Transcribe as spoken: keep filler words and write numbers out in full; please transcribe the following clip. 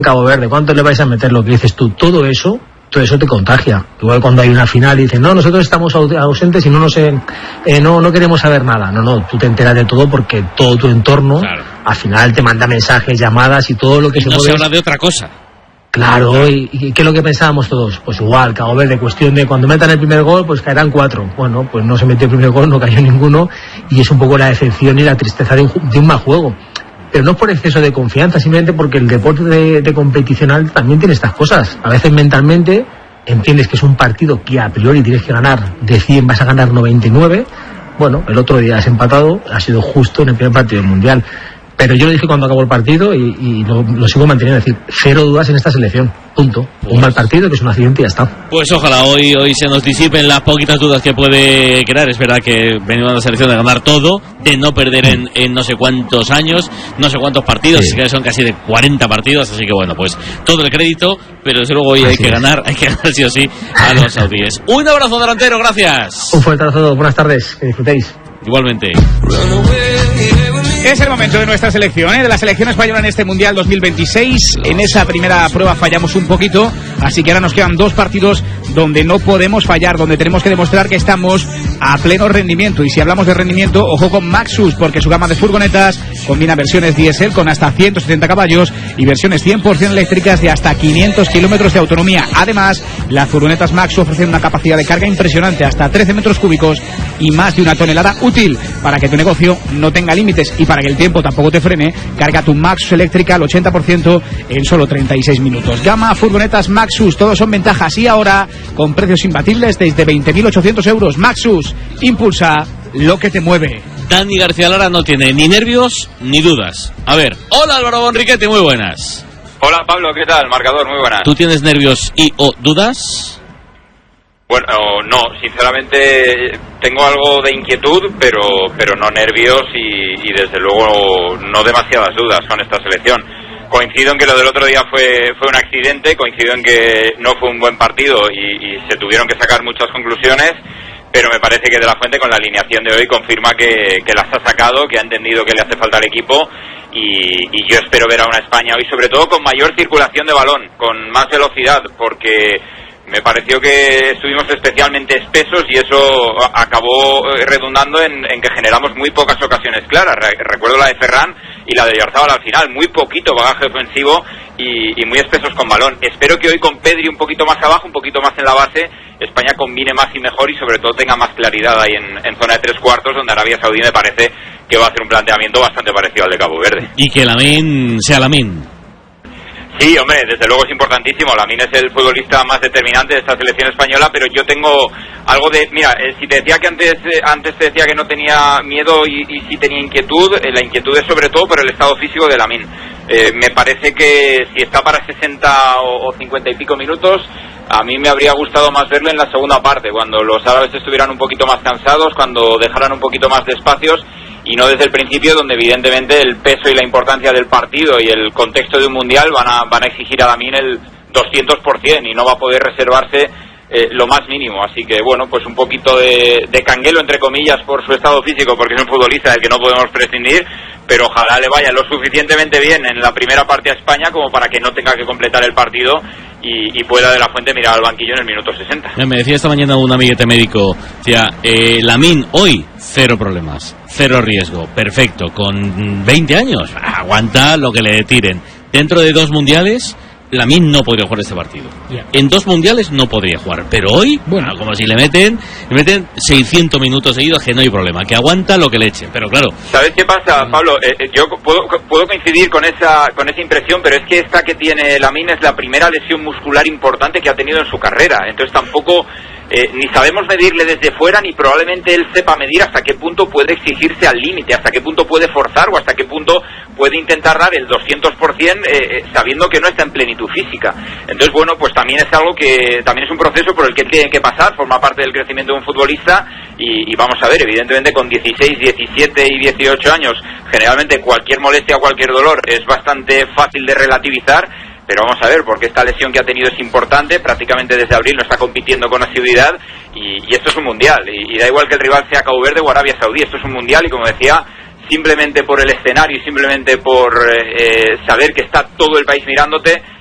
Cabo Verde, ¿cuánto le vais a meter? Lo que dices tú, todo eso, todo eso te contagia. Igual cuando hay una final y dicen, no, nosotros estamos ausentes y no nos eh, eh, no, no queremos saber nada. No, no, tú te enteras de todo porque todo tu entorno, claro, al final te manda mensajes, llamadas y todo lo que y se no mueve. se habla de otra cosa. Claro, y, y ¿qué es lo que pensábamos todos? Pues igual, Cabo Verde, cuestión de cuando metan el primer gol, pues caerán cuatro. Bueno, pues no se metió el primer gol, no cayó ninguno, y es un poco la decepción y la tristeza de un, de un mal juego. Pero no por exceso de confianza, simplemente porque el deporte de, de competicional también tiene estas cosas. A veces mentalmente entiendes que es un partido que a priori tienes que ganar, de cien vas a ganar noventa y nueve. Bueno, el otro día has empatado, ha sido justo en el primer partido del Mundial. Pero yo lo dije cuando acabó el partido y, y lo, lo sigo manteniendo, es decir, cero dudas en esta selección, punto. Pues, un mal partido que es un accidente y ya está. Pues ojalá hoy hoy se nos disipen las poquitas dudas que puede crear. Es verdad que venimos a la selección de ganar todo, de no perder en, en no sé cuántos años, no sé cuántos partidos, sí, que son casi de cuarenta partidos, así que bueno, pues todo el crédito, pero desde luego hoy así hay que es. ganar, hay que ganar sí o sí a los saudíes. Un abrazo delantero, gracias. Un fuerte abrazo a todos, buenas tardes, que disfrutéis. Igualmente. Es el momento de nuestra selección, ¿eh? de la selección española en este Mundial dos mil veintiséis. En esa primera prueba fallamos un poquito, así que ahora nos quedan dos partidos donde no podemos fallar, donde tenemos que demostrar que estamos a pleno rendimiento. Y si hablamos de rendimiento, ojo con Maxus, porque su gama de furgonetas combina versiones diésel con hasta ciento setenta caballos y versiones cien por ciento eléctricas de hasta quinientos kilómetros de autonomía. Además, las furgonetas Maxus ofrecen una capacidad de carga impresionante, hasta trece metros cúbicos y más de una tonelada útil. Para que tu negocio no tenga límites y para que el tiempo tampoco te frene, carga tu Maxus eléctrica al ochenta por ciento en solo treinta y seis minutos. Gama furgonetas Maxus, todos son ventajas y ahora con precios imbatibles desde veinte mil ochocientos euros. Maxus, impulsa lo que te mueve. Dani García Lara no tiene ni nervios ni dudas. A ver, hola Álvaro Bonriquete, muy buenas. Hola Pablo, ¿qué tal? Marcador, muy buenas. ¿Tú tienes nervios y o dudas? Bueno, no, sinceramente tengo algo de inquietud, pero pero no nervios y, y desde luego no demasiadas dudas con esta selección. Coincido en que lo del otro día fue fue un accidente, coincido en que no fue un buen partido y, y se tuvieron que sacar muchas conclusiones, pero me parece que De La Fuente con la alineación de hoy confirma que, que las ha sacado, que ha entendido que le hace falta al equipo y, y yo espero ver a una España hoy sobre todo con mayor circulación de balón, con más velocidad, porque me pareció que estuvimos especialmente espesos y eso acabó redundando en, en que generamos muy pocas ocasiones claras. Recuerdo la de Ferran y la de Oyarzabal al final, muy poquito bagaje ofensivo y, y muy espesos con balón. Espero que hoy con Pedri un poquito más abajo, un poquito más en la base, España combine más y mejor y sobre todo tenga más claridad ahí en, en zona de tres cuartos, donde Arabia Saudí me parece que va a hacer un planteamiento bastante parecido al de Cabo Verde. Y que Lamine sea Lamine. Sí, hombre, desde luego es importantísimo. Lamine es el futbolista más determinante de esta selección española, pero yo tengo algo de... Mira, eh, si te decía que antes eh, antes te decía que no tenía miedo y, y sí tenía inquietud, eh, la inquietud es sobre todo por el estado físico de Lamine. Eh, me parece que si está para sesenta o, o cincuenta y pico minutos, a mí me habría gustado más verlo en la segunda parte, cuando los árabes estuvieran un poquito más cansados, cuando dejaran un poquito más de espacios, y no desde el principio, donde evidentemente el peso y la importancia del partido y el contexto de un mundial van a van a exigir a Lamine el doscientos por ciento y no va a poder reservarse eh, lo más mínimo. Así que bueno, pues un poquito de, de canguelo entre comillas por su estado físico, porque es un futbolista del que no podemos prescindir, pero ojalá le vaya lo suficientemente bien en la primera parte a España como para que no tenga que completar el partido y, y pueda De La Fuente mirar al banquillo en el minuto sesenta. Me decía esta mañana un amiguete médico, decía, eh, Lamine hoy cero problemas, cero riesgo, perfecto, con veinte años, aguanta lo que le tiren. Dentro de dos mundiales, Lamine no podría jugar este partido. Yeah. En dos mundiales no podría jugar, pero hoy, bueno, como si le meten le meten seiscientos minutos seguidos, que no hay problema, que aguanta lo que le echen, pero claro. ¿Sabes qué pasa, Pablo? Eh, yo puedo, puedo coincidir con esa con esa impresión, pero es que esta que tiene Lamine es la primera lesión muscular importante que ha tenido en su carrera, entonces tampoco... Eh, ni sabemos medirle desde fuera, ni probablemente él sepa medir hasta qué punto puede exigirse al límite, hasta qué punto puede forzar o hasta qué punto puede intentar dar el doscientos por ciento eh, sabiendo que no está en plenitud física. Entonces, bueno, pues también es algo que también es un proceso por el que él tiene que pasar, forma parte del crecimiento de un futbolista y, y vamos a ver, evidentemente con dieciséis, diecisiete y dieciocho años, generalmente cualquier molestia o cualquier dolor es bastante fácil de relativizar. Pero vamos a ver, porque esta lesión que ha tenido es importante, prácticamente desde abril no está compitiendo con asiduidad y, y esto es un mundial, y, y da igual que el rival sea Cabo Verde o Arabia Saudí, esto es un mundial y como decía, simplemente por el escenario y simplemente por eh, saber que está todo el país mirándote,